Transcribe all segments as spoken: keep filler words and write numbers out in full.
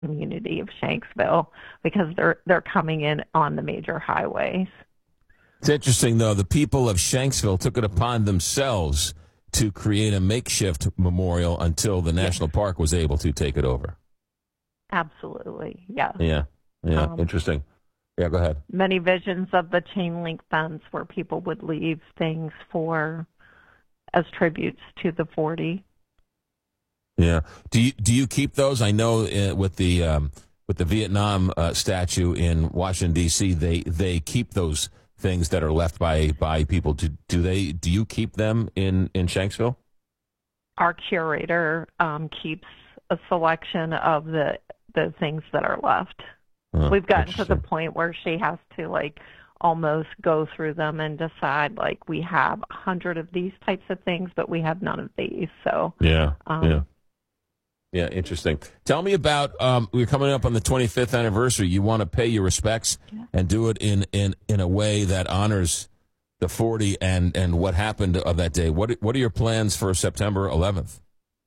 community of Shanksville because they're they're coming in on the major highways. It's interesting, though. The people of Shanksville took it upon themselves to create a makeshift memorial until the national yes. park was able to take it over. Absolutely, yeah. Yeah, yeah, um, interesting. Yeah, go ahead. Many visions of the chain link fence where people would leave things for as tributes to the forty. Yeah. Do you do you keep those? I know uh, with the um, with the Vietnam uh, statue in Washington D C, they they keep those things that are left by by people. Do, do they? Do you keep them in in Shanksville? Our curator um, keeps a selection of the the things that are left. Oh, We've gotten to the point where she has to like almost go through them and decide like we have a hundred of these types of things, but we have none of these. So yeah, um, yeah. Yeah, interesting. Tell me about, um, we're coming up on the twenty-fifth anniversary. You want to pay your respects yeah. and do it in, in, in a way that honors the forty and, and what happened of that day. What what are your plans for September eleventh?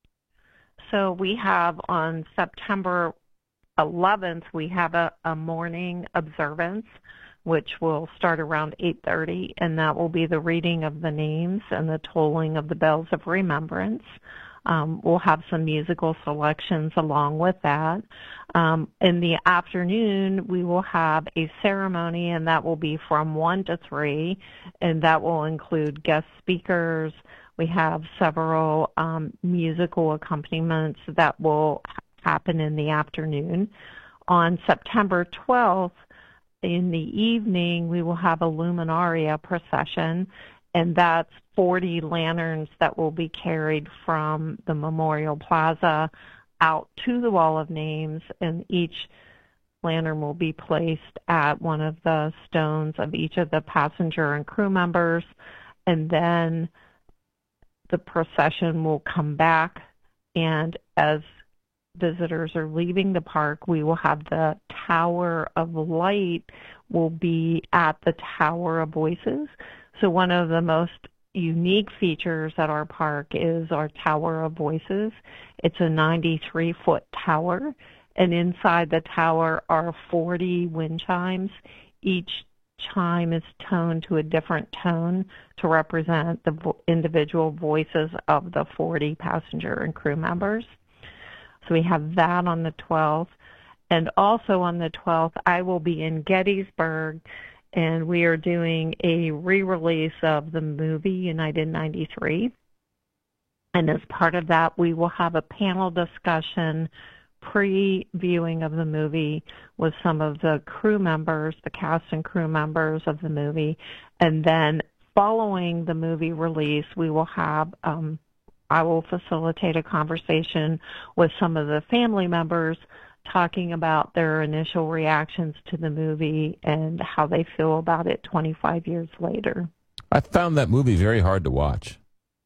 So we have on September eleventh, we have a, a morning observance, which will start around eight thirty, and that will be the reading of the names and the tolling of the bells of remembrance. Um, we'll have some musical selections along with that. Um, in the afternoon, we will have a ceremony, and that will be from one to three, and that will include guest speakers. We have several um, musical accompaniments that will happen in the afternoon. On September twelfth, in the evening, we will have a Luminaria procession, and that's forty lanterns that will be carried from the Memorial Plaza out to the Wall of Names, and each lantern will be placed at one of the stones of each of the passenger and crew members, and then the procession will come back, and as visitors are leaving the park, we will have the Tower of Light will be at the Tower of Voices. So one of the most unique features at our park is our Tower of Voices. It's a ninety-three foot tower, and inside the tower are forty wind chimes. Each chime is toned to a different tone to represent the vo- individual voices of the forty passenger and crew members. So we have that on the twelfth. And also on the twelfth, I will be in Gettysburg, and we are doing a re-release of the movie United ninety-three. And as part of that, we will have a panel discussion pre-viewing of the movie with some of the crew members, the cast and crew members of the movie. And then following the movie release, we will have, um, I will facilitate a conversation with some of the family members talking about their initial reactions to the movie and how they feel about it twenty-five years later. I found that movie very hard to watch.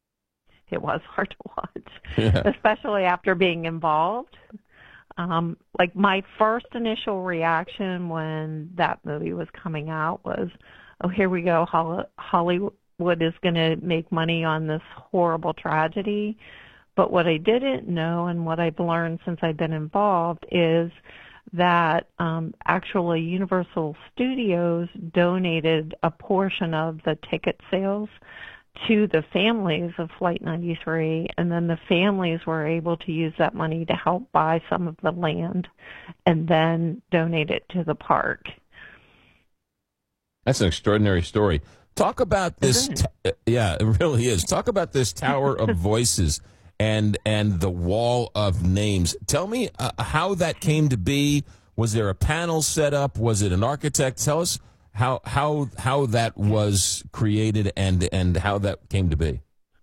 It was hard to watch, yeah. especially after being involved. Um, like my first initial reaction when that movie was coming out was, oh, here we go, Hollywood is going to make money on this horrible tragedy. But what I didn't know and what I've learned since I've been involved is that um, actually Universal Studios donated a portion of the ticket sales to the families of Flight ninety-three, and then the families were able to use that money to help buy some of the land and then donate it to the park. That's an extraordinary story. Talk about this. T- yeah, it really is. Talk about this Tower of Voices and and the Wall of Names. Tell me uh, how that came to be. Was there a panel set up? Was it an architect? Tell us how how how that was created and and how that came to be.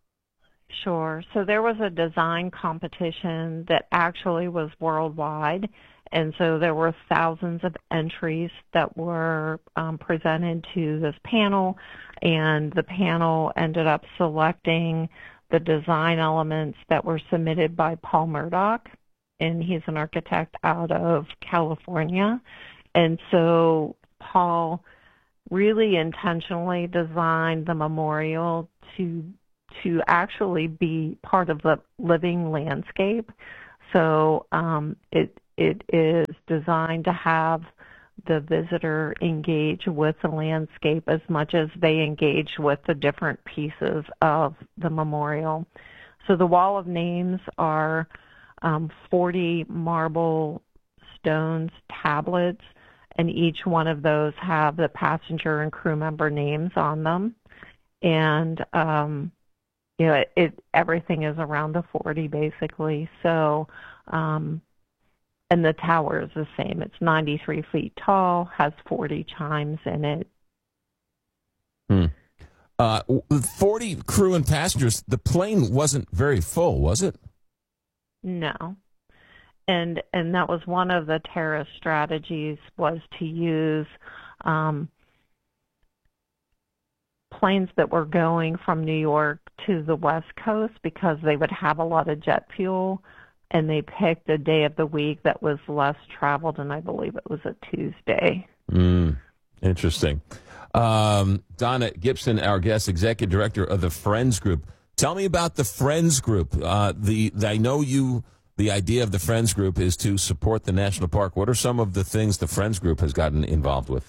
Sure. So there was a design competition that actually was worldwide, and so there were thousands of entries that were um, presented to this panel, and the panel ended up selecting the design elements that were submitted by Paul Murdoch, and he's an architect out of California. And so Paul really intentionally designed the memorial to to actually be part of the living landscape. So um, it it is designed to have the visitor engage with the landscape as much as they engage with the different pieces of the memorial. So the Wall of Names are um, forty marble stones tablets, and each one of those have the passenger and crew member names on them. And um, you know, it, it everything is around the forty basically. So, um, and the tower is the same. It's ninety-three feet tall, has forty chimes in it. Hmm. Uh, forty crew and passengers. The plane wasn't very full, was it? No. And and that was one of the terrorist strategies, was to use um, planes that were going from New York to the West Coast, because they would have a lot of jet fuel, and they picked a day of the week that was less traveled, and I believe it was a Tuesday. Mm, interesting. Um, Donna Gibson, our guest, executive director of the Friends Group. Tell me about the Friends Group. Uh, the, the I know you. The idea of the Friends Group is to support the national park. What are some of the things the Friends Group has gotten involved with?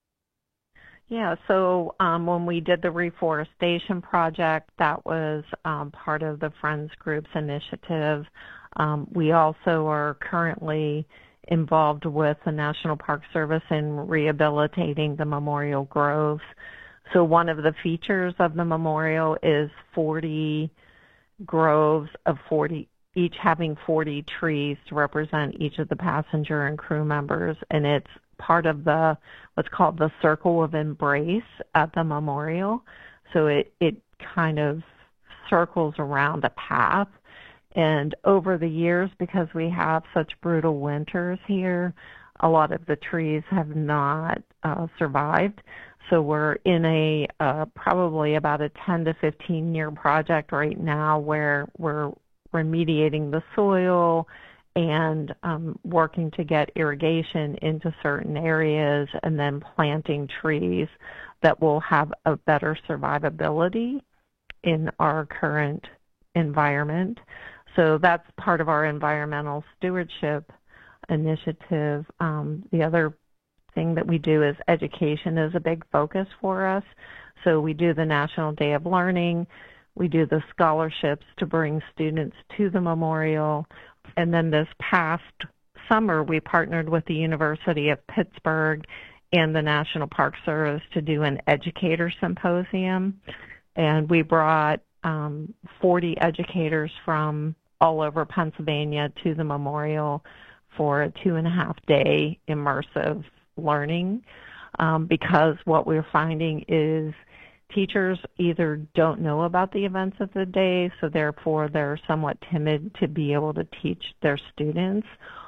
Yeah, so um, when we did the reforestation project, that was um, part of the Friends Group's initiative. Um, we also are currently involved with the National Park Service in rehabilitating the memorial groves. So one of the features of the memorial is forty groves of forty, each having forty trees to represent each of the passenger and crew members, and it's part of the what's called the Circle of Embrace at the memorial. So it, it kind of circles around a path. And over the years, because we have such brutal winters here, a lot of the trees have not uh, survived. So we're in a uh, probably about a ten to fifteen year project right now, where we're remediating the soil and um, working to get irrigation into certain areas, and then planting trees that will have a better survivability in our current environment. So that's part of our environmental stewardship initiative. Um, the other thing that we do is education is a big focus for us. So we do the National Day of Learning. We do the scholarships to bring students to the memorial. And then this past summer, we partnered with the University of Pittsburgh and the National Park Service to do an educator symposium. And we brought um, forty educators from all over Pennsylvania to the memorial for a two and a half day immersive learning, um, because what we're finding is teachers either don't know about the events of the day, so therefore they're somewhat timid to be able to teach their students,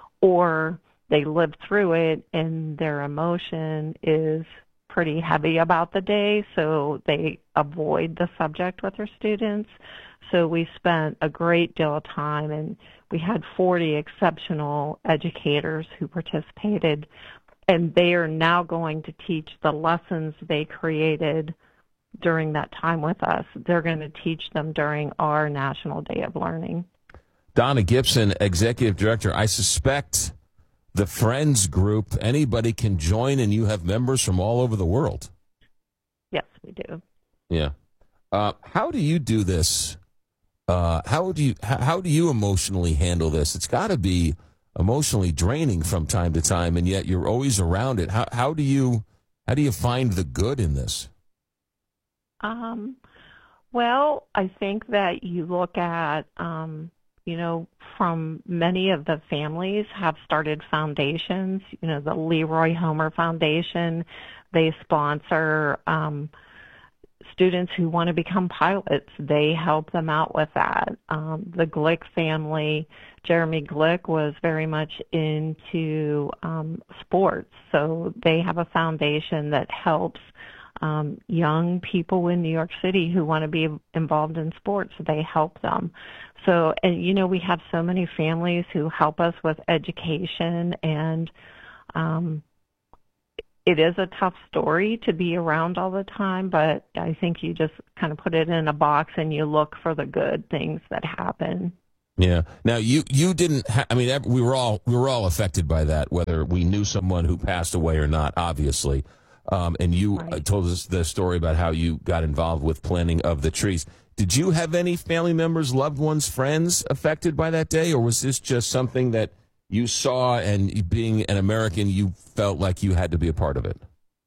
or they lived through it and their emotion is pretty heavy about the day, so they avoid the subject with their students. So we spent a great deal of time, and we had forty exceptional educators who participated, and they are now going to teach the lessons they created during that time with us. They're going to teach them during our National Day of Learning. Donna Gibson, Executive Director. I suspect the Friends Group, anybody can join, and you have members from all over the world. Yes, we do. Yeah. Uh, how do you do this? Uh, how do you how do you emotionally handle this? It's got to be emotionally draining from time to time, and yet you're always around it. How how do you how do you find the good in this? Um, well, I think that you look at, um, you know, from many of the families have started foundations. You know, the Leroy Homer Foundation, they sponsor um, students who want to become pilots. They help them out with that. Um, the Glick family, Jeremy Glick was very much into um, sports, so they have a foundation that helps um, young people in New York City who want to be involved in sports. They help them. So, and you know, we have so many families who help us with education, and um, it is a tough story to be around all the time, but I think you just kind of put it in a box and you look for the good things that happen. Yeah. Now you you didn't. Ha- I mean, ev- we were all we were all affected by that, whether we knew someone who passed away or not. Obviously, um, and you uh, Right. told us the story about how you got involved with planting of the trees. Did you have any family members, loved ones, friends affected by that day, or was this just something that you saw and being an American, you felt like you had to be a part of it?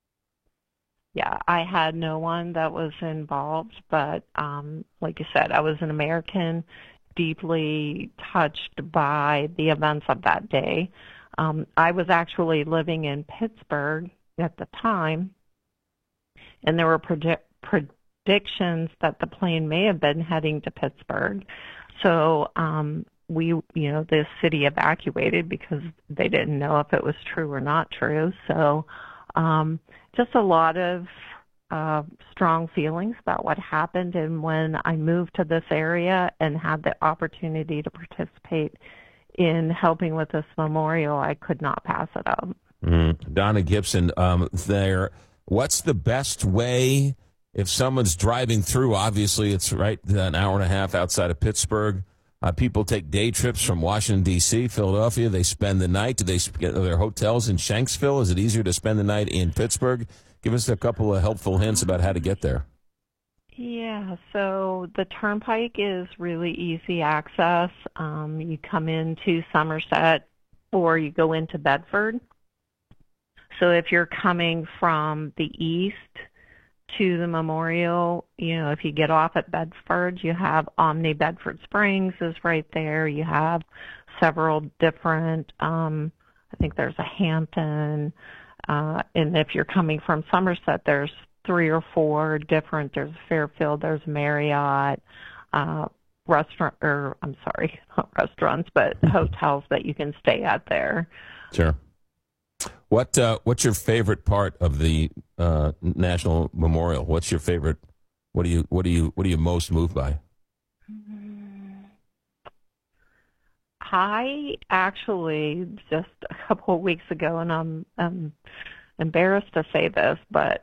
Yeah, I had no one that was involved, but um, like you said, I was an American, deeply touched by the events of that day. Um, I was actually living in Pittsburgh at the time, and there were predi- predictions that the plane may have been heading to Pittsburgh. So um, we, you know, the city evacuated because they didn't know if it was true or not true. So um, just a lot of uh, strong feelings about what happened. And when I moved to this area and had the opportunity to participate in helping with this memorial, I could not pass it up. Mm. Donna Gibson, um, there. What's the best way if someone's driving through? Obviously, it's right an hour and a half outside of Pittsburgh. Uh, people take day trips from Washington, D C, Philadelphia. They spend the night. Do they get their hotels in Shanksville? Is it easier to spend the night in Pittsburgh? Give us a couple of helpful hints about how to get there. Yeah, so the Turnpike is really easy access. Um, you come into Somerset or you go into Bedford. So if you're coming from the east to the memorial, you know, if you get off at Bedford, you have Omni Bedford Springs is right there. You have several different, um, I think there's a Hampton. Uh, and if you're coming from Somerset, there's three or four different, there's Fairfield, there's Marriott, uh, restaurant, or I'm sorry, not restaurants, but hotels that you can stay at there. Sure. What uh, what's your favorite part of the uh, National Memorial? What's your favorite? What do you what do you what are you most moved by? I actually just a couple of weeks ago, and I'm, I'm embarrassed to say this, but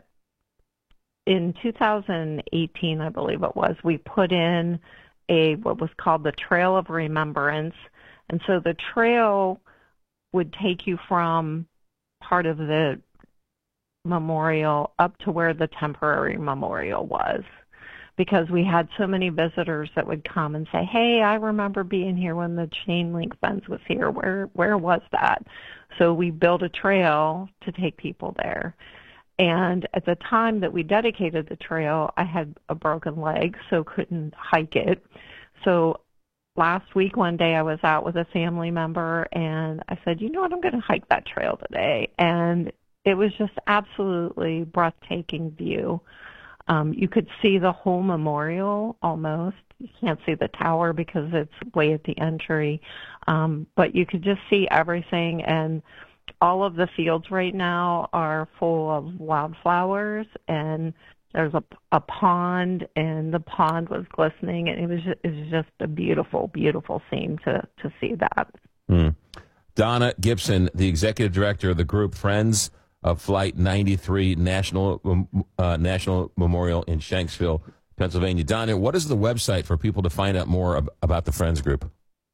in two thousand eighteen, I believe it was, we put in a what was called the Trail of Remembrance, and so the trail would take you from part of the memorial up to where the temporary memorial was, because we had so many visitors that would come and say, hey, I remember being here when the chain link fence was here. Where where was that? So we built a trail to take people there. And at the time that we dedicated the trail, I had a broken leg, so couldn't hike it. So last week, one day, I was out with a family member, and I said, you know what, I'm going to hike that trail today. And it was just absolutely breathtaking view. Um, you could see the whole memorial almost. You can't see the tower because it's way at the entry, um, but you could just see everything. And all of the fields right now are full of wildflowers, and there's a, a pond, and the pond was glistening, and it was just, it was just a beautiful, beautiful scene to, to see that. Mm. Donna Gibson, the executive director of the group Friends of Flight ninety-three National uh, National Memorial in Shanksville, Pennsylvania. Donna, what is the website for people to find out more ab- about the Friends group?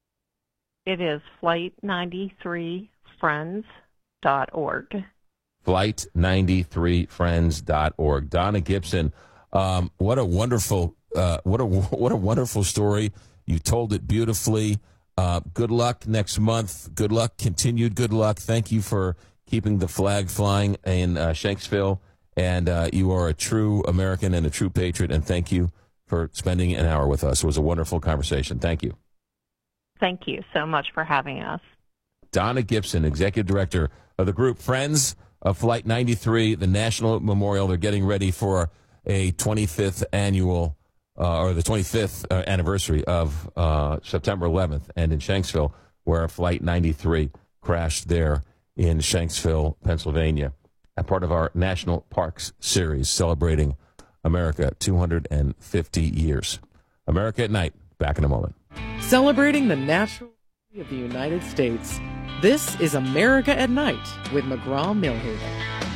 It is flight ninety-three friends dot org. flight ninety-three friends dot org. Donna Gibson, um, what a wonderful, uh, what a what a wonderful story. You told it beautifully. Uh, good luck next month. Good luck, continued good luck. Thank you for keeping the flag flying in uh, Shanksville. And uh, you are a true American and a true patriot. And thank you for spending an hour with us. It was a wonderful conversation. Thank you. Thank you so much for having us. Donna Gibson, executive director of the group Friends of Flight ninety-three, the National Memorial. They're getting ready for a twenty-fifth annual, uh, or the twenty-fifth uh, anniversary of uh, September eleventh, and in Shanksville, where Flight ninety-three crashed there in Shanksville, Pennsylvania, a part of our National Parks series celebrating America two hundred fifty years. America at Night, back in a moment. Celebrating the natural beauty of the United States. This is America at Night with McGraw-Milhaven.